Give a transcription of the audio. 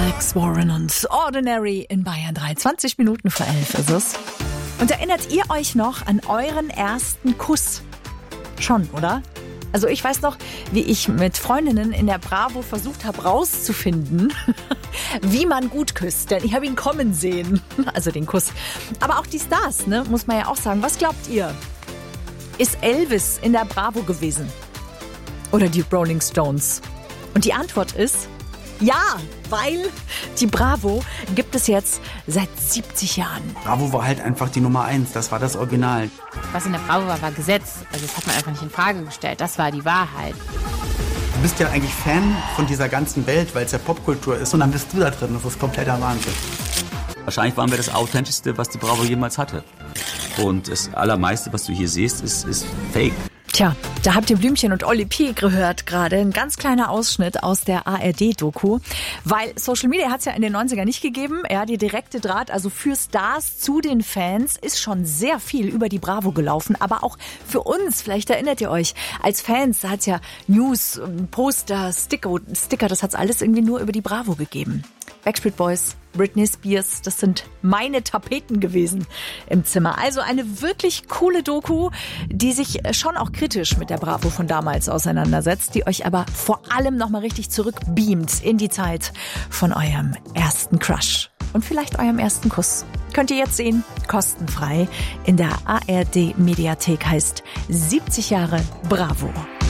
Alex Warren und Ordinary in Bayern 3. 20 Minuten vor 11 ist es. Und erinnert ihr euch noch an euren ersten Kuss? Schon, oder? Also ich weiß noch, wie ich mit Freundinnen in der Bravo versucht habe rauszufinden, wie man gut küsst. Denn ich habe ihn kommen sehen, also den Kuss. Aber auch die Stars, ne, muss man ja auch sagen. Was glaubt ihr? Ist Elvis in der Bravo gewesen? Oder die Rolling Stones? Und die Antwort ist ja, weil die Bravo gibt es jetzt seit 70 Jahren. Bravo war halt einfach die Nummer 1, das war das Original. Was in der Bravo war, war Gesetz. Also das hat man einfach nicht in Frage gestellt. Das war die Wahrheit. Du bist ja eigentlich Fan von dieser ganzen Welt, weil es ja Popkultur ist. Und dann bist du da drin, das ist kompletter Wahnsinn. Wahrscheinlich waren wir das Authentischste, was die Bravo jemals hatte. Und das Allermeiste, was du hier siehst, ist Fake. Tja, da habt ihr Blümchen und Olli P. gehört gerade. Ein ganz kleiner Ausschnitt aus der ARD-Doku. Weil Social Media hat es ja in den 90er nicht gegeben. Ja, die direkte Draht, also für Stars zu den Fans, ist schon sehr viel über die Bravo gelaufen. Aber auch für uns, vielleicht erinnert ihr euch, als Fans, da hat es ja News, Poster, Sticker, das hat es alles irgendwie nur über die Bravo gegeben. Backstreet Boys, Britney Spears, das sind meine Tapeten gewesen im Zimmer. Also eine wirklich coole Doku, die sich schon auch kritisch mit der Bravo von damals auseinandersetzt, die euch aber vor allem nochmal richtig zurückbeamt in die Zeit von eurem ersten Crush und vielleicht eurem ersten Kuss. Könnt ihr jetzt sehen, kostenfrei in der ARD Mediathek, heißt 70 Jahre Bravo.